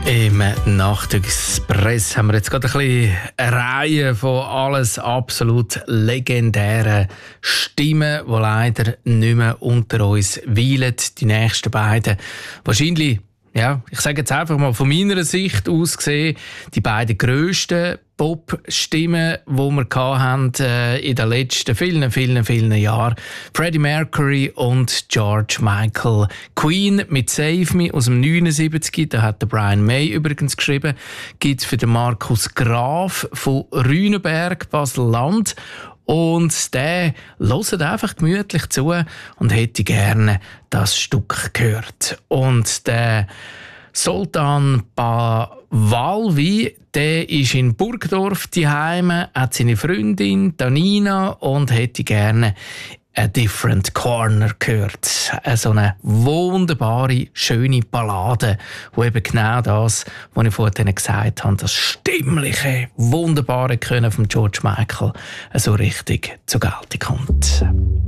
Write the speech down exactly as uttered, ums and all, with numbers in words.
Im Nachtexpress haben wir jetzt gerade ein bisschen eine Reihe von alles absolut legendären Stimmen, die leider nicht mehr unter uns weilen. Die nächsten beiden wahrscheinlich, ja, ich sage jetzt einfach mal von meiner Sicht aus gesehen, die beiden grössten Pop-Stimmen, die wir hatten, äh, in den letzten vielen, vielen, vielen Jahren. Freddie Mercury und George Michael. Queen mit Save Me aus dem neunundsiebzig, da hat der Brian May übrigens geschrieben, gibt es für den Markus Graf von Rüneberg, Basel-Land. Und der hört einfach gemütlich zu und hätte gerne das Stück gehört. Und der Sultan Bawalwi, der ist in Burgdorf daheim, hat seine Freundin Danina und hätte gerne «A Different Corner» gehört. So eine wunderbare, schöne Ballade, wo eben genau das, was ich vorhin gesagt habe, das stimmliche, wunderbare Können von George Michael so richtig zur Geltung kommt.